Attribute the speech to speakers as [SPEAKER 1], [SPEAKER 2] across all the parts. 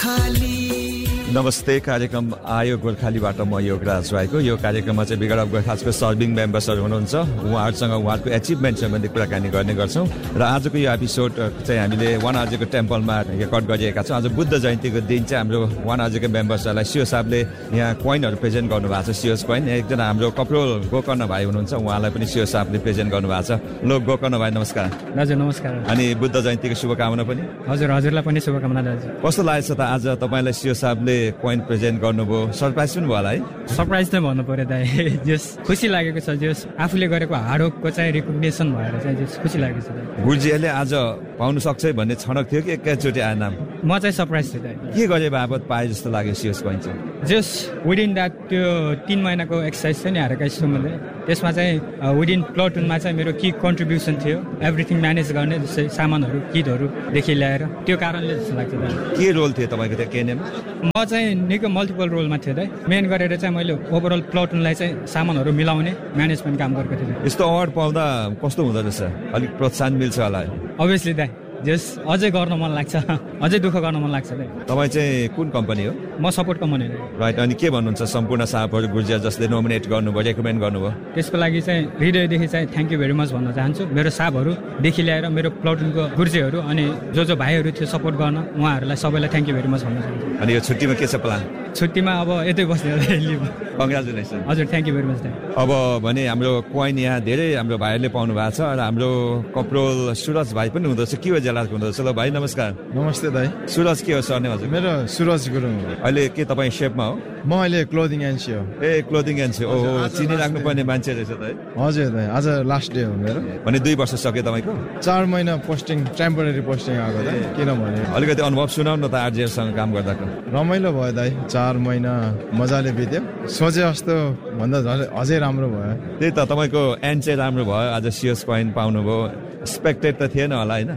[SPEAKER 1] नमस्ते, कार्यक्रम आयो गोर्खालीबाट म योगराज राईको। यो कार्यक्रममा चाहिँ बिगड अफ गोर्खालीको सर्भिङ मेम्बर्सहरू हुनुहुन्छ, उहाँहरूसँग उहाँहरूको एचिभमेन्ट सम्बन्धी कुराकानी गर्ने गर्छौँ। र आजको यो एपिसोड चाहिँ हामीले वान आजको टेम्पलमा रेकर्ड गरिएका छौँ। आज बुद्ध जयन्तीको दिन चाहिँ हाम्रो वान आजको मेम्बर्सहरूलाई सिओ साहबले यहाँ कोइनहरू प्रेजेन्ट गर्नुभएको छ। सिओस कोइन एकजना हाम्रो कप्रोल गोकर्ण भाइ हुनुहुन्छ, उहाँलाई पनि सिओ साहबले प्रेजेन्ट गर्नुभएको छ। लो गोकर्ण भाइ नमस्कार।
[SPEAKER 2] हजुर नमस्कार।
[SPEAKER 1] अनि बुद्ध जयन्तीको शुभकामना पनि।
[SPEAKER 2] हजुरलाई पनि शुभकामना दाजु।
[SPEAKER 1] कस्तो लागेको छ त आज तपाईँलाई सिओ साहबले कोइन प्रेजेन्ट गर्नुभयो? सरप्राइज पनि भयो होला है?
[SPEAKER 2] सरप्राइज नै भन्नु पर्यो दाइ। जस खुसी लागेको छ, जस आफूले गरेको हार्डवर्कको चाहिँ रिकग्निसन भएर चाहिँ जस खुसी लागेको छ।
[SPEAKER 1] गुरुजीले आज पाउनु सक्छ भन्ने छनक थियो कि एकैचोटि आएन?
[SPEAKER 2] म चाहिँ सरप्राइज थिएँ दाइ।
[SPEAKER 1] के गरे बाबत पाए जस्तो लाग्यो सिओस कोइन चाहिँ?
[SPEAKER 2] जस विदिन द्याट त्यो 3 महिनाको एक्सर्साइज थियो नि हारेका मैले, त्यसमा चाहिँ विदिन प्लटुनमा चाहिँ मेरो के कन्ट्रिब्युसन थियो, एभ्रिथिङ म्यानेज गर्ने, जस्तै सामानहरू किटहरूदेखि ल्याएर, त्यो कारणले जस्तो लाग्छ दाइ।
[SPEAKER 1] के रोल थियो तपाईँको त्यो केनेमा?
[SPEAKER 2] म चाहिँ निकै मल्टिपल रोलमा थियो दाइ। मेन गरेर चाहिँ मैले ओभरअल प्लटुनलाई चाहिँ सामानहरू मिलाउने म्यानेजमेन्ट काम गरेको थिएँ।
[SPEAKER 1] यस्तो अवार्ड पाउँदा कस्तो हुँदो रहेछ? अलिक प्रोत्साहन मिल्छ होला?
[SPEAKER 2] अभियसली दाइ, जस अझै गर्न मन लाग्छ, अझै दुःख गर्न मन लाग्छ दाइ।
[SPEAKER 1] तपाईँ चाहिँ कुन कम्पनी हो?
[SPEAKER 2] म सपोर्ट कम्पनी हो।
[SPEAKER 1] राइट। अनि के भन्नुहुन्छ सम्पूर्ण साहबहरू गुरुजी जसले नोमिनेट गर्नुभयो, रेकमेन्ड गर्नुभयो, त्यसको
[SPEAKER 2] लागि चाहिँ हृदयदेखि चाहिँ थ्याङ्क यू भेरी मच भन्न चाहन्छु। मेरो साहबहरूदेखि ल्याएर मेरो प्लटुनको गुरुजीहरू अनि जो भाइहरू थियो सपोर्ट गर्न, उहाँहरूलाई सबैलाई थ्याङ्क यू भेरी मच भन्न चाहन्छु।
[SPEAKER 1] अनि यो छुट्टीमा के छ प्लान?
[SPEAKER 2] छुट्टीमा अब यतै बस्ने।
[SPEAKER 1] कङ्ग्रेचुलेसन।
[SPEAKER 2] हजुर थ्याङ्क यू भेरी मच दाइ।
[SPEAKER 1] अब भने हाम्रो कोइन यहाँ धेरै हाम्रो भाइहरूले पाउनु भएको छ र हाम्रो कप्रोल सुरज भाइ पनि हुँदो रहेछ। के हो जेलाको हुँदो रहेछ? ल भाइ नमस्कार।
[SPEAKER 3] नमस्ते दाइ।
[SPEAKER 1] सुरज के हो सरनेम हजुर?
[SPEAKER 3] मेरो सुरज गुरुङ।
[SPEAKER 1] अहिले के तपाईँ सेपमा हो?
[SPEAKER 3] म अहिले क्लोदिङ एन्सी हो।
[SPEAKER 1] ए क्लोदिङ एन्सी। ओ चिनिराख्नु पर्ने मान्छे रहेछ त है?
[SPEAKER 3] हजुर दाइ, आज लास्ट डे हो मेरो।
[SPEAKER 1] भने 2 वर्ष सक्यो तपाईँको?
[SPEAKER 3] 4 महिना पोस्टिङ, टेम्पोरेरी पोस्टिङ आएको दाइ। किनभने
[SPEAKER 1] अलिकति अनुभव सुनाउनु न त आरजिएफसँग काम गर्दाको।
[SPEAKER 3] रमाइलो भयो दाइ, 4 महिना मजाले बित्यो। सोचे जस्तो भन्दा अझै राम्रो भयो।
[SPEAKER 1] त्यही त, तपाईँको एन्ड चाहिँ राम्रो भयो। आज सिओस कोइन पाउनुभयो, एक्सपेक्टेड त थिएन होला होइन?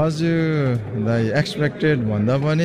[SPEAKER 3] हजुर दाइ, एक्सपेक्टेड भन्दा पनि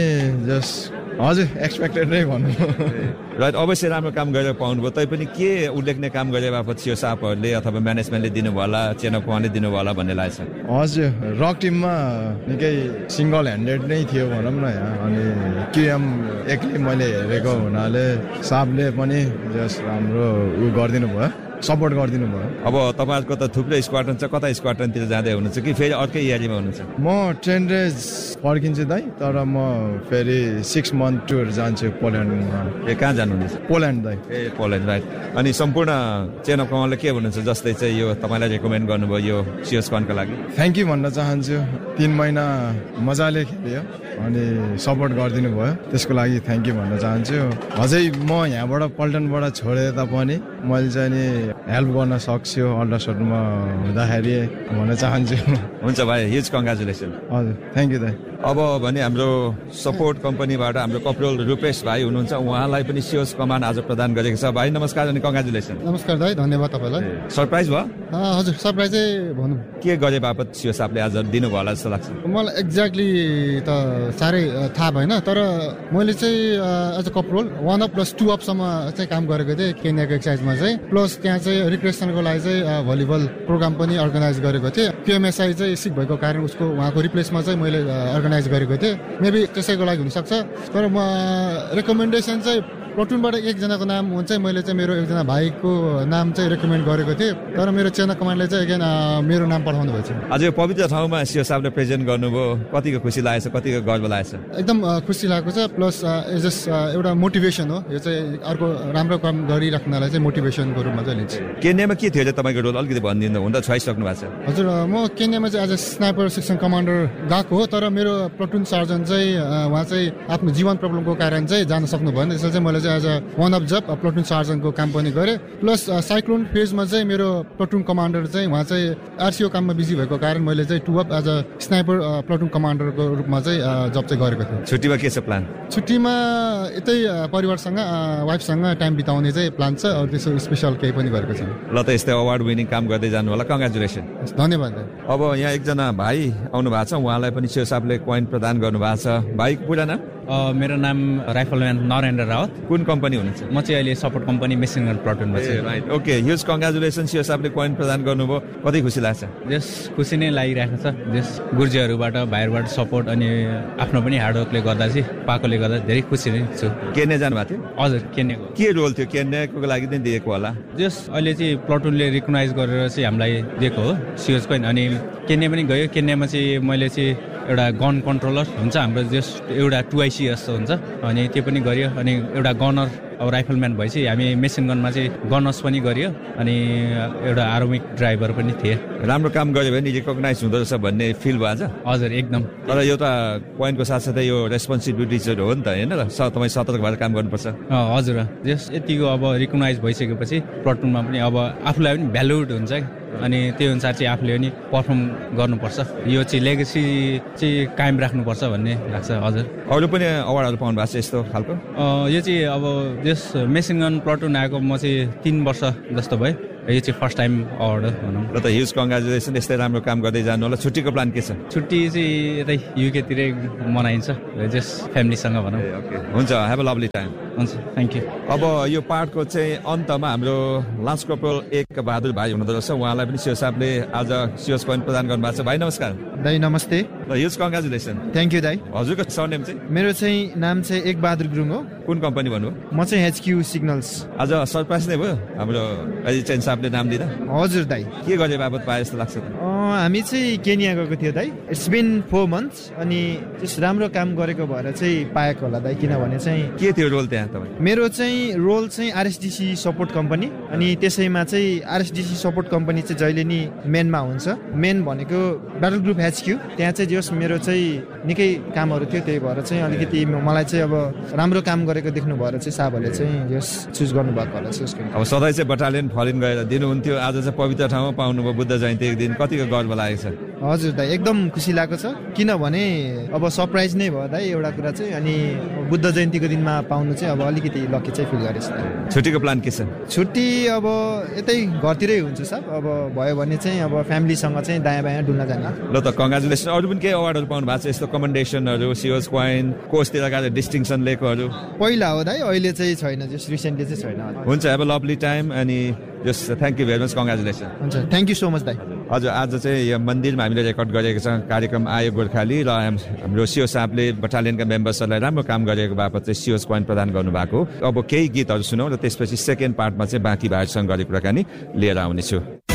[SPEAKER 3] हजुर एक्सपेक्टेड नै भन्नु।
[SPEAKER 1] राइट। अवश्य राम्रो काम गरेर पाउनुभयो। तैपनि के उल्लेख्ने काम गरे बापत सिओ साहबहरूले अथवा म्यानेजमेन्टले दिनुभयो होला, चेनअप उहाँले दिनुभयो होला भन्ने लाग्छ?
[SPEAKER 3] हजुर, रक टिममा निकै सिङ्गल ह्यान्डेड नै थियो भनौँ न यहाँ। अनि केएम एक्लै मैले हेरेको हुनाले साहबले पनि राम्रो उयो गरिदिनु भयो, सपोर्ट गरिदिनु भयो।
[SPEAKER 1] अब तपाईँहरूको त थुप्रै स्क्वाड्रन छ, कता स्क्वाड्रनतिर जाँदै हुनुहुन्छ कि फेरि अर्कै एरियामा हुनुहुन्छ?
[SPEAKER 3] म ट्रेन्ड्रेज फर्किन्छु दाइ, तर म फेरि 6 मन्थ टुर जान्छु पोल्यान्डमा।
[SPEAKER 1] ए कहाँ जानुहुनेछ?
[SPEAKER 3] पोल्यान्ड दाइ।
[SPEAKER 1] ए पोल्यान्ड, राइट। अनि सम्पूर्ण चेन अफ कमान्डले के भन्नुहुन्छ? जस्तै चाहिँ यो तपाईँलाई रेकमेन्ड गर्नुभयो यो सिओस कोइनको लागि।
[SPEAKER 3] थ्याङ्क यू भन्न चाहन्छु। 3 महिना मजाले खेल्यो अनि सपोर्ट गरिदिनु भयो, त्यसको लागि थ्याङ्क यू भन्न चाहन्छु। अझै म यहाँबाट पल्टनबाट छोडे तापनि मैले चाहिँ नि हेल्प गर्न सक्छु अल्ट्रासाउन्डमा हुँदाखेरि भन्न चाहन्छु।
[SPEAKER 1] हुन्छ भाइ, ह्युज कङ्ग्रेचुलेसन।
[SPEAKER 3] हजुर थ्याङ्क यू दाइ।
[SPEAKER 1] अब भने हाम्रो सपोर्ट कम्पनीबाट हाम्रो कप्रोल रूपेश भाइ हुनुहुन्छ, उहाँलाई पनि सिओस कमान्ड आज प्रदान गरेको छ। भाइ नमस्कार अनि कङ्ग्रेचुलेसन।
[SPEAKER 4] नमस्कार दाइ, धन्यवाद तपाईँलाई।
[SPEAKER 1] सरप्राइज भयो?
[SPEAKER 4] हजुर सरप्राइजै भनौँ।
[SPEAKER 1] के गरे बापत सिओ साहबले आज दिनुभयो होला जस्तो लाग्छ?
[SPEAKER 4] मलाई एक्ज्याक्टली त साह्रै थाहा भएन, तर मैले चाहिँ एज अ कप्रोल 1 अप प्लस 2 अपसम्म चाहिँ काम गरेको थिएँ केन्याको एक्सर्साइजमा चाहिँ। प्लस त्यहाँ चाहिँ रिक्रिएसनको लागि चाहिँ भलिबल प्रोग्राम पनि अर्गनाइज गरेको थिएँ। क्युएमएसआई चाहिँ सिक भएको कारण उसको उहाँको रिप्लेसमा चाहिँ मैले अर्गनाइज गरेको थिएँ। मेबी त्यसैको लागि हुनसक्छ, तर म रेकमेन्डेसन चाहिँ प्लटुनबाट एकजनाको नाम हुन्छ। मैले चाहिँ मेरो एकजना भाइको नाम चाहिँ रेकमेन्ड गरेको थिएँ, तर मेरो चेना कमान्डले चाहिँ अगेन मेरो नाम पठाउनु भएको छ।
[SPEAKER 1] आज यो पवित्र ठाउँमा सिओ साहबले प्रेजेन्ट गर्नुभयो, कतिको खुसी लागेछ, कतिको गर्व लागेछ?
[SPEAKER 4] एकदम खुसी लागेको छ। प्लस जस्ट एउटा मोटिभेसन हो, यो चाहिँ अर्को राम्रो काम गरिराख्नलाई चाहिँ मोटिभेसनको रूपमा चाहिँ लिन्छ।
[SPEAKER 1] केन्यामा के थियो तपाईँको रोल अलिकति भनिदिनु, हुन त छोइसक्नु भएको छ?
[SPEAKER 4] हजुर, म केन्यामा चाहिँ as a sniper section commander गएको हो, तर मेरो प्लटुन सर्जन चाहिँ उहाँ चाहिँ आफ्नो जीवन प्रब्लमको कारण चाहिँ जान सक्नु भएन। त्यसले चाहिँ मैले एज अ 1 अप जब प्लटुन सर्जनको काम पनि गरेँ। प्लस साइक्लोन फेजमा चाहिँ मेरो प्लटुन कमान्डर चाहिँ उहाँ चाहिँ आरसिओ काममा बिजी भएको कारण मैले चाहिँ 2 अप एज अ स्नाइपर प्लटुन कमान्डरको रूपमा चाहिँ जब चाहिँ गरेको थिएँ।
[SPEAKER 1] छुट्टीमा के छ प्लान?
[SPEAKER 4] छुट्टीमा यतै परिवारसँग वाइफसँग टाइम बिताउने चाहिँ प्लान छ, अरू त्यसो स्पेसल केही पनि गरेको छैन।
[SPEAKER 1] ल त यस्तै अवार्ड विनिङ काम गर्दै जानु होला, कङ्ग्रेचुलेसन।
[SPEAKER 4] धन्यवाद।
[SPEAKER 1] अब यहाँ एकजना भाइ आउनु भएको छ, उहाँलाई पनि सिओ साहबले कोइन प्रदान गर्नु भएको छ। भाइको पुरा नाम?
[SPEAKER 5] मेरो नाम राइफलम्यान नरेन्द्र रावत।
[SPEAKER 1] कुन कम्पनी हुनुहुन्छ?
[SPEAKER 5] म चाहिँ अहिले सपोर्ट कम्पनी मेसिन गन प्लाटुनमा छु।
[SPEAKER 1] Right, okay, huge congratulations. यो साहबले कोइन प्रदान गर्नुभयो, कति खुसी लाग्छ?
[SPEAKER 5] जस खुसी नै लागिरहेको छ। जस गुर्जियाहरूबाट भाइहरूबाट सपोर्ट अनि आफ्नो पनि हार्डवर्कले गर्दा चाहिँ पाएकोले गर्दा धेरै खुसी नै छु।
[SPEAKER 1] केन्या जानुभएको थियो?
[SPEAKER 5] हजुर, केन्याको।
[SPEAKER 1] के रोल थियो केन्याको लागि नै दिएको होला?
[SPEAKER 5] जस अहिले चाहिँ प्लाटुनले रिकगनाइज गरेर चाहिँ हामीलाई दिएको हो सिओज कोइन। अनि केन्या पनि गयो। केन्यामा चाहिँ मैले चाहिँ एउटा गन कन्ट्रोलर हुन्छ हाम्रो, जस्ट एउटा 2IC जस्तो हुन्छ, अनि त्यो पनि गरियो। अनि एउटा गनर अब राइफलम्यान भएपछि हामी मेसिन गनमा चाहिँ गनर्स पनि गरियो, अनि एउटा आर्मिक ड्राइभर पनि थिए।
[SPEAKER 1] राम्रो काम गऱ्यो भने रिकगनाइज हुँदो रहेछ भन्ने फिल भयो?
[SPEAKER 5] हजुर, एकदम।
[SPEAKER 1] तर यो त पोइन्टको साथसाथै यो रेस्पोन्सिबिलिटिजहरू हो नि त, होइन र? तपाईँ सतर्क भएर काम गर्नुपर्छ।
[SPEAKER 5] हजुर, जस यतिको अब रिकगनाइज भइसकेपछि प्लाटुनमा पनि अब आफूलाई पनि भ्यालुड हुन्छ, अनि त्यो अनुसार चाहिँ आफूले पनि पर्फर्म गर्नुपर्छ। यो चाहिँ लेगेसी चाहिँ कायम राख्नुपर्छ भन्ने लाग्छ। हजुर,
[SPEAKER 1] अरू पनि अवार्डहरू पाउनु भएको छ यस्तो खालको?
[SPEAKER 5] यो चाहिँ अब जस मेसिन गन प्लाटुन आएको म चाहिँ 3 वर्ष जस्तो भयो। यो चाहिँ फर्स्ट टाइम अवार्ड हो भनौँ।
[SPEAKER 1] र त ह्युज कङ्ग्रेचुलेसन। यस्तै राम्रो काम गर्दै जानु होला। छुट्टीको प्लान के छ?
[SPEAKER 5] छुट्टी चाहिँ यतै युकेतिरै मनाइन्छ, जस फ्यामिलीसँग भनौँ।
[SPEAKER 1] ओके, हुन्छ, हेभ अ लभली टाइम।
[SPEAKER 5] हुन्छ, थ्याङ्क यू।
[SPEAKER 1] अब यो पार्टको चाहिँ अन्तमा हाम्रो लान्स कर्पोरल एक बहादुर भाइ हुनुहुँदो रहेछ। उहाँलाई पनि सिओ साहबले आज सिओज कोइन प्रदान गर्नुभएको छ। भाइ नमस्कार।
[SPEAKER 6] दाइ नमस्ते।
[SPEAKER 1] र ह्युज कङ्ग्रेचुलेसन।
[SPEAKER 6] थ्याङ्क यू दाइ।
[SPEAKER 1] हजुरको सरनेम चाहिँ?
[SPEAKER 6] मेरो चाहिँ नाम चाहिँ एक बहादुर गुरुङ हो।
[SPEAKER 1] कुन कम्पनी भन्नुभयो?
[SPEAKER 6] म चाहिँ HQ सिग्नल्स।
[SPEAKER 1] आज सरप्राइज नै भयो हाम्रो एजिचेन साहबले नाम दिँदा?
[SPEAKER 6] हजुर दाइ।
[SPEAKER 1] के गर्ने बाबत पाए जस्तो लाग्छ?
[SPEAKER 6] हामी चाहिँ केन्या गएको थियो दाइ। इट्स बिन 4 months, अनि त्यस राम्रो काम गरेको भएर चाहिँ पाएको होला दाइ। किनभने चाहिँ
[SPEAKER 1] के थियो रोल त्यहाँ तपाईँ?
[SPEAKER 6] मेरो चाहिँ रोल चाहिँ RSDC सपोर्ट कम्पनी, अनि त्यसैमा चाहिँ RSDC सपोर्ट कम्पनी चाहिँ जहिले नि मेनमा हुन्छ। मेन भनेको ब्याटल ग्रुप HQ, त्यहाँ चाहिँ जस मेरो चाहिँ निकै कामहरू थियो, त्यही भएर चाहिँ अलिकति मलाई चाहिँ अब राम्रो काम गरेको देख्नु भएर चाहिँ साहबहरूले चाहिँ जस चुज गर्नुभएको होला।
[SPEAKER 1] अब सधैँ चाहिँ बटालियन फलिन गएर दिनुहुन्थ्यो, आज चाहिँ पवित्र ठाउँमा पाउनुभयो बुद्ध जयन्तीको दिन, कतिको गर्व लागेको छ?
[SPEAKER 6] हजुर दाइ, एकदम खुसी लागेको छ। किनभने अब सरप्राइज नै भयो दाइ एउटा कुरा चाहिँ, अनि बुद्ध जयन्तीको दिनमा पाउनु चाहिँ अब अलिकति लकी चाहिँ फिल गरेछ।
[SPEAKER 1] छुट्टीको प्लान के छ?
[SPEAKER 6] छुट्टी अब यतै घरतिरै हुन्छ साहब। अब भयो भने चाहिँ अब फ्यामिलीसँग चाहिँ दायाँ बायाँ डुल्न जाने।
[SPEAKER 1] ल त कङ्ग्रेचुलेसन। अरू पनि केही अवार्डहरू पाउनु भएको छ यस्तो, कमेन्डेसनहरू, सिओज कोइन, कोर्सतिर गएर डिस्टिङसन लिएकोहरू?
[SPEAKER 6] पहिला हो दाइ, अहिले चाहिँ छैन, जस्ट रिसेन्टली चाहिँ छैन।
[SPEAKER 1] हुन्छ, हेभ अ लभली टाइम, अनि just thank you very much, congratulation.
[SPEAKER 6] हुन्छ, थ्याङ्क यू सो मच दाइ।
[SPEAKER 1] हजुर, आज चाहिँ यो मन्दिरमा हामीले रेकर्ड गरेको छ कार्यक्रम आयो गोर्खाली, र हाम्रो सिओ साहबले बटालियनका मेम्बर्सहरूलाई राम्रो काम गरेको बापत चाहिँ सिओज कोइन प्रदान गर्नुभएको। अब केही गीतहरू सुनौँ र त्यसपछि सेकेन्ड पार्टमा चाहिँ बाँकी भाइहरूसँग गरेको कुराकानी लिएर आउनेछु।